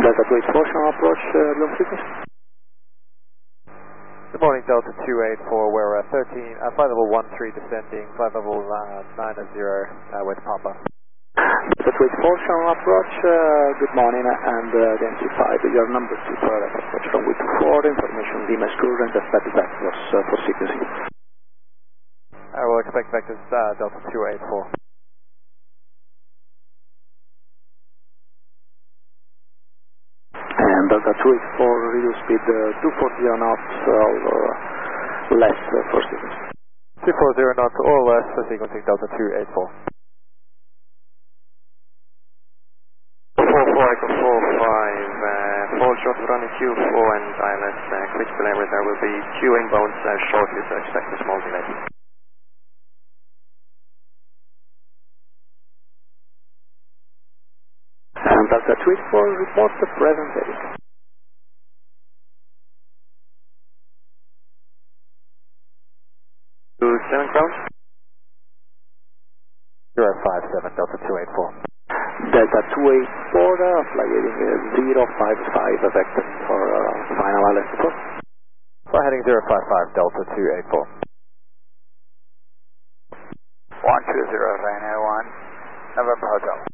Delta 284, channel approach, long frequency. Good morning, Delta 284, we're flight level 13 descending, flight level 90 with Papa. Delta 284, channel approach, good morning, and the MC5, your number 2 product approach from with 4, information DMS current and status vectors for sequencing. I will expect vectors Delta 284. And Delta 284, reduce speed 240 knots or less for sequencing. 240 knots or less for sequencing Delta 284. 44 Echo 45, full short running Q4 and ILS critical area. There will be Q inbounds shortly, so expect a small delay. And Delta 284, report the present heading. 27 crowns. 057 Delta 284. Delta 284, flight heading 055 vector for final ILS support. Flight heading 055 Delta 284. 120 Rhino 1, November Hotel.